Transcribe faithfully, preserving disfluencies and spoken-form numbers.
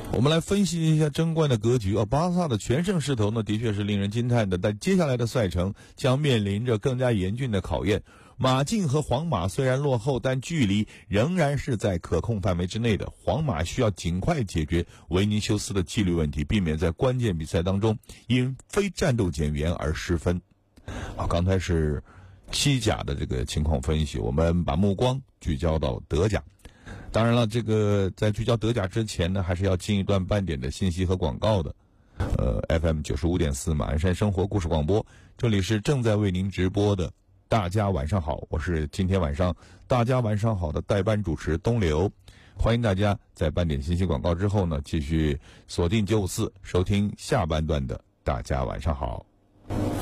我们来分析一下争冠的格局啊，巴萨的全胜势头呢，的确是令人惊叹的，但接下来的赛程将面临着更加严峻的考验。马竞和皇马虽然落后，但距离仍然是在可控范围之内的。皇马需要尽快解决维尼修斯的纪律问题，避免在关键比赛当中因非战斗减员而失分。啊，刚才是西甲的这个情况分析，我们把目光聚焦到德甲。当然了，这个在聚焦德甲之前呢，还是要进一段半点的信息和广告的。呃 ，F M 九十五点四马鞍山生活故事广播，这里是正在为您直播的。大家晚上好，我是今天晚上大家晚上好的代班主持东流，欢迎大家在半点信息广告之后呢，继续锁定九五四收听下半段的大家晚上好。